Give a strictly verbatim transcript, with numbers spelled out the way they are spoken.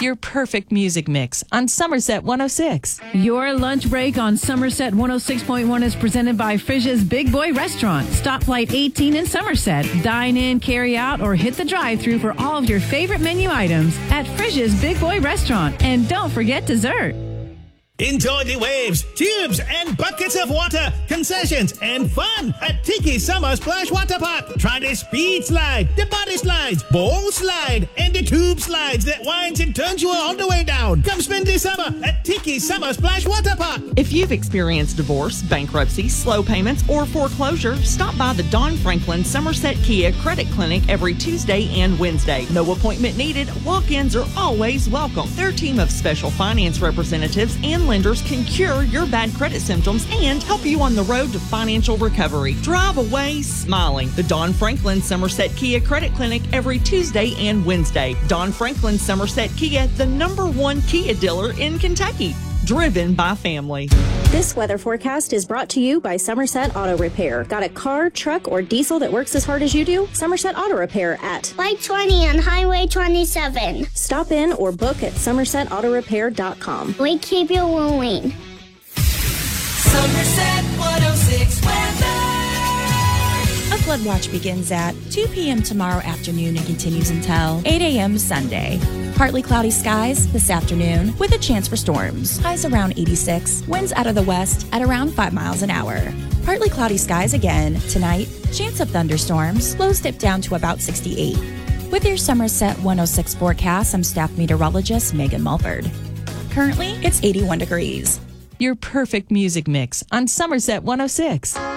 Your perfect music mix on Somerset one oh six. Your lunch break on Somerset one oh six point one is presented by Frisch's Big Boy Restaurant. Stoplight eighteen in Somerset. Dine in, carry out, or hit the drive-thru for all of your favorite menu items at Frisch's Big Boy Restaurant. And don't forget dessert. Enjoy the waves, tubes, and buckets of water, concessions, and fun at Tiki Summer Splash Water Park. Try the speed slide, the body slides, bowl slide, and the tube slides that winds and turns you all the way down. Come spend the summer at Tiki Summer Splash Water Park. If you've experienced divorce, bankruptcy, slow payments, or foreclosure, stop by the Don Franklin Somerset Kia Credit Clinic every Tuesday and Wednesday. No appointment needed. Walk-ins are always welcome. Their team of special finance representatives and lenders can cure your bad credit symptoms and help you on the road to financial recovery. Drive away smiling. The Don Franklin Somerset Kia Credit Clinic every Tuesday and Wednesday. Don Franklin Somerset Kia, the number one Kia dealer in Kentucky. Driven by family. This weather forecast is brought to you by Somerset Auto Repair. Got a car, truck, or diesel that works as hard as you do? Somerset Auto Repair at Light twenty on Highway twenty-seven. Stop in or book at somerset auto repair dot com. We keep you moving. Somerset one oh six weather. A flood watch begins at two p.m. tomorrow afternoon and continues until eight a.m. Sunday. Partly cloudy skies this afternoon with a chance for storms. Highs around eighty-six. Winds out of the west at around five miles an hour. Partly cloudy skies again tonight. Chance of thunderstorms. Lows dip down to about sixty-eight. With your Somerset one oh six forecast, I'm staff meteorologist Megan Mulford. Currently, it's eighty-one degrees. Your perfect music mix on Somerset one oh six.